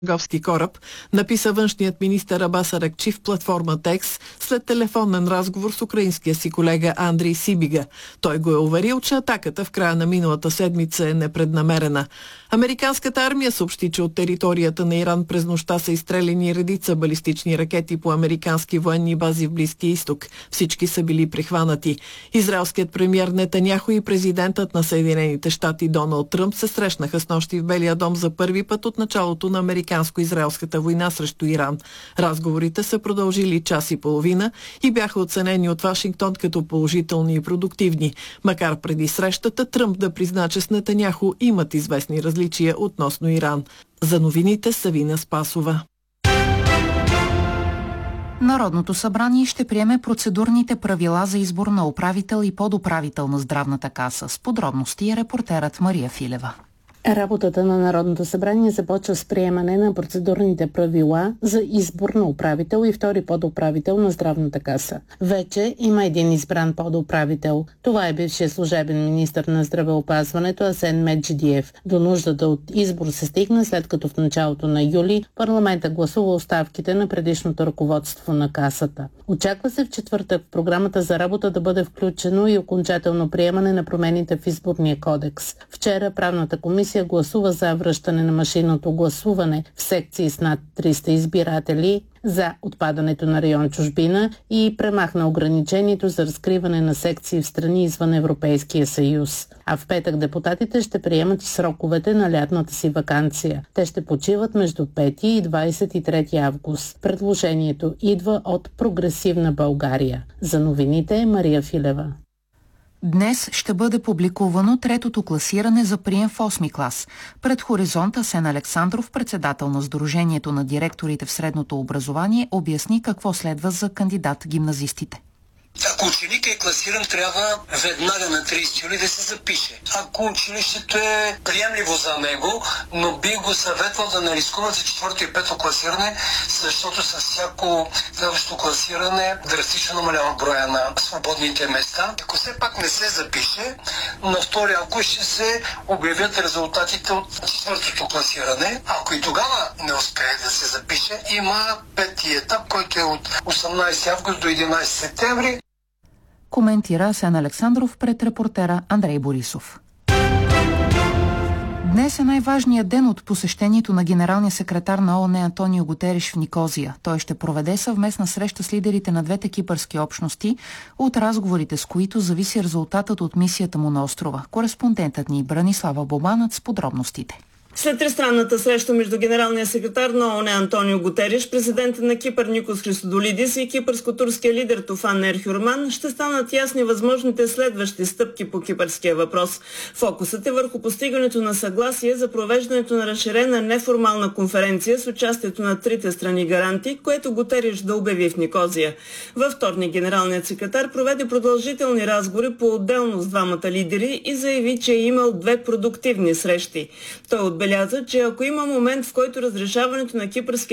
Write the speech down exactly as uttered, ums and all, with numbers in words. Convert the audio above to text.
търговски кораб, написа външният министър Абас Аракчи в платформа X след телефонен разговор с украинския си колега Андрей Сибига. Той го е уверил, че атаката в края на миналата седмица е непреднамерена. Американската армия съобщи, че от територията на Иран през нощта са изстреляни редица балистични ракети по американски военни бази в Близкия изток. Всички са били прихванати. Израелският премиер Нетаняху и президентът на Съединените щати Доналд Тръмп се срещнаха снощи в Белия дом за първи път от началото на американско-израелската война срещу Иран. Разговорите са продължили час и половина и бяха оценени от Вашингтон като положителни и продуктивни, макар преди срещата Тръмп да призна, че с Нетаняху имат известни различия относно Иран. За новините Савина Спасова. Народното събрание ще приеме процедурните правила за избор на управител и подуправител на Здравната каса. С подробности е репортерът Мария Филева. Работата на Народното събрание започва с приемане на процедурните правила за избор на управител и втори подуправител на Здравната каса. Вече има един избран подуправител. Това е бившият служебен министър на здравеопазването Асен Меджидиев. До нуждата от избор се стигна, след като в началото на юли парламента гласува оставките на предишното ръководство на касата. Очаква се в четвъртък в програмата за работа да бъде включено и окончателно приемане на промените в изборния кодекс. Вчера правната комисия гласува за връщане на машинното гласуване в секции с над триста избиратели, за отпадането на район чужбина и премахна ограничението за разкриване на секции в страни извън Европейския съюз. А в петък депутатите ще приемат и сроковете на лятната си ваканция. Те ще почиват между пети и двадесет и трети август. Предложението идва от Прогресивна България. За новините Мария Филева. Днес ще бъде публикувано третото класиране за прием в осми клас. Пред хоризонт Асен Александров, председател на Сдружението на директорите в средното образование, обясни какво следва за кандидат-гимназистите. Ако ученик е класиран, трябва веднага на тридесети юли да се запише. Ако училището е приемливо за него, но би го съветвал да не рискува за четвърто и пето класиране, защото с всяко следващо класиране драстично намалява броя на свободните места. Ако все пак не се запише, на втори август ще се обявят резултатите от четвъртото класиране. Ако и тогава не успее да се запише, има пети етап, който е от осемнадесети август до единадесети септември. Коментира Асен Александров пред репортера Андрей Борисов. Днес е най-важният ден от посещението на генералния секретар на ООН Антонио Гутериш в Никозия. Той ще проведе съвместна среща с лидерите на двете кипърски общности, от разговорите с които зависи резултатът от мисията му на острова. Кореспондентът ни Бранислава Бобанът с подробностите. След тристранната среща между генералния секретар на ООН Антонио Гутериш, президента на Кипър Никос Христодолидис и кипърско-турския лидер Туфан Ерхюрман ще станат ясни възможните следващи стъпки по кипърския въпрос. Фокусът е върху постигането на съгласие за провеждането на разширена неформална конференция с участието на трите страни гаранти, което Гутериш да обяви в Никозия. Във вторник генералният секретар проведе продължителни разговори по-отделно с двамата лидери и заяви, че е имал две продуктивни срещи. Той отбеляза, че ако има момент, в който разрешаването на кипърския